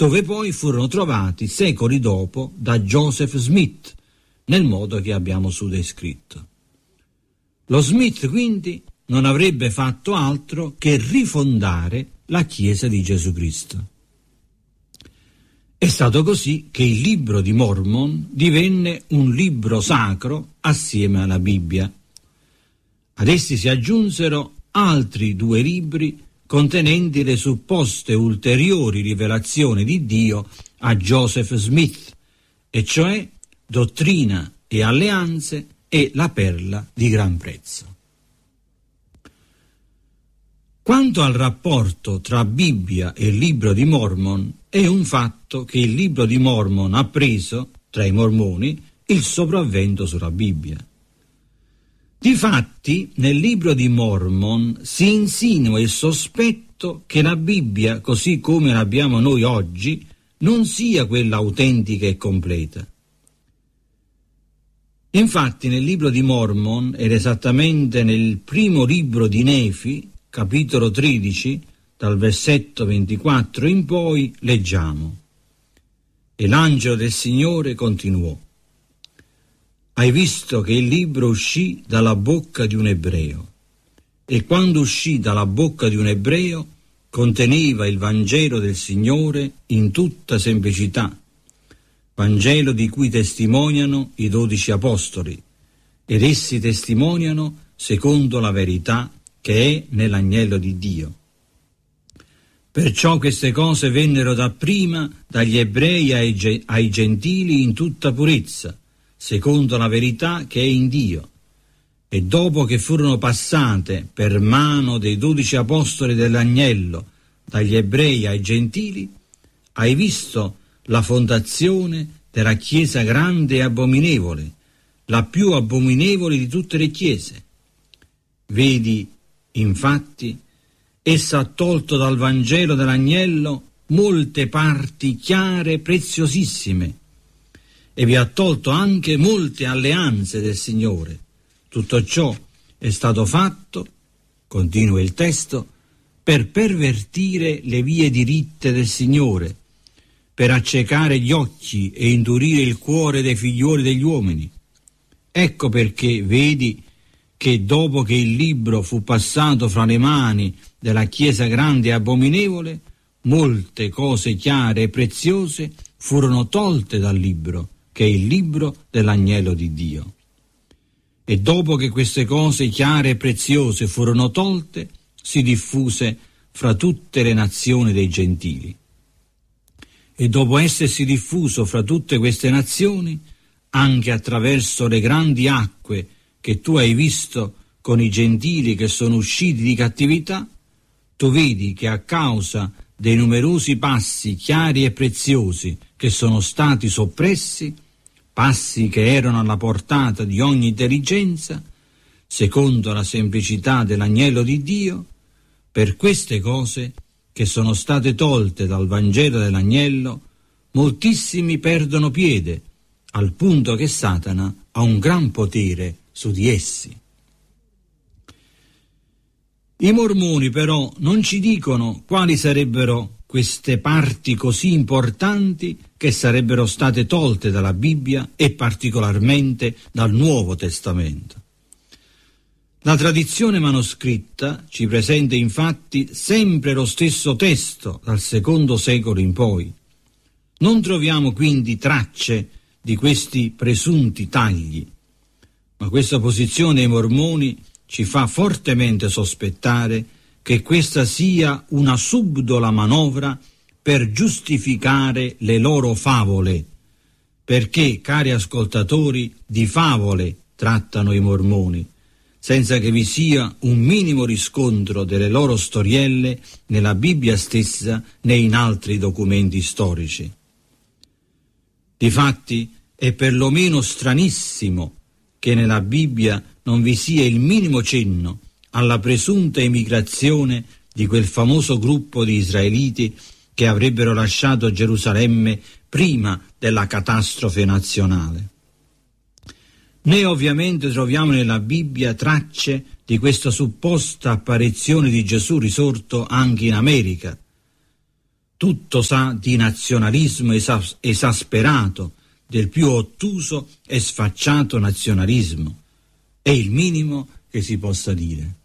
dove poi furono trovati secoli dopo da Joseph Smith, nel modo che abbiamo su descritto. Lo Smith quindi non avrebbe fatto altro che rifondare la Chiesa di Gesù Cristo. È stato così che il libro di Mormon divenne un libro sacro assieme alla Bibbia. Ad essi si aggiunsero altri 2 libri contenenti le supposte ulteriori rivelazioni di Dio a Joseph Smith, e cioè Dottrina e Alleanze e La perla di gran prezzo. Quanto al rapporto tra Bibbia e il libro di Mormon, è un fatto che il libro di Mormon ha preso, tra i mormoni, il sopravvento sulla Bibbia. Difatti, nel libro di Mormon si insinua il sospetto che la Bibbia, così come l'abbiamo noi oggi, non sia quella autentica e completa. Infatti, nel libro di Mormon, ed esattamente nel primo libro di Nefi, capitolo 13, dal versetto 24 in poi, leggiamo: E l'angelo del Signore continuò: Hai visto che il libro uscì dalla bocca di un ebreo, e quando uscì dalla bocca di un ebreo conteneva il Vangelo del Signore in tutta semplicità, Vangelo di cui testimoniano i 12 apostoli, ed essi testimoniano secondo la verità che è nell'agnello di Dio. Perciò queste cose vennero dapprima dagli ebrei ai gentili in tutta purezza, secondo la verità che è in Dio, e dopo che furono passate per mano dei 12 apostoli dell'agnello dagli ebrei ai gentili, hai visto la fondazione della Chiesa grande e abominevole, la più abominevole di tutte le chiese. Vedi, infatti, essa ha tolto dal Vangelo dell'agnello molte parti chiare e preziosissime, e vi ha tolto anche molte alleanze del Signore. Tutto ciò è stato fatto, continua il testo, per pervertire le vie diritte del Signore, per accecare gli occhi e indurire il cuore dei figlioli degli uomini. Ecco perché vedi che dopo che il libro fu passato fra le mani della Chiesa grande e abominevole, molte cose chiare e preziose furono tolte dal libro, che è il libro dell'agnello di Dio. E dopo che queste cose chiare e preziose furono tolte, si diffuse fra tutte le nazioni dei gentili. E dopo essersi diffuso fra tutte queste nazioni, anche attraverso le grandi acque che tu hai visto con i gentili che sono usciti di cattività, tu vedi che a causa dei numerosi passi chiari e preziosi che sono stati soppressi, passi che erano alla portata di ogni intelligenza, secondo la semplicità dell'agnello di Dio, per queste cose che sono state tolte dal Vangelo dell'agnello, moltissimi perdono piede, al punto che Satana ha un gran potere su di essi. I mormoni però non ci dicono quali sarebbero queste parti così importanti che sarebbero state tolte dalla Bibbia e particolarmente dal Nuovo Testamento. La tradizione manoscritta ci presenta infatti sempre lo stesso testo dal II secolo in poi. Non troviamo quindi tracce di questi presunti tagli, ma questa posizione dei mormoni ci fa fortemente sospettare che questa sia una subdola manovra per giustificare le loro favole, perché, cari ascoltatori, di favole trattano i mormoni, senza che vi sia un minimo riscontro delle loro storielle nella Bibbia stessa né in altri documenti storici. Difatti è perlomeno stranissimo che nella Bibbia non vi sia il minimo cenno alla presunta emigrazione di quel famoso gruppo di israeliti che avrebbero lasciato Gerusalemme prima della catastrofe nazionale. Né ovviamente troviamo nella Bibbia tracce di questa supposta apparizione di Gesù risorto anche in America. tutto sa di nazionalismo esasperato, del più ottuso e sfacciato nazionalismo. È il minimo che si possa dire.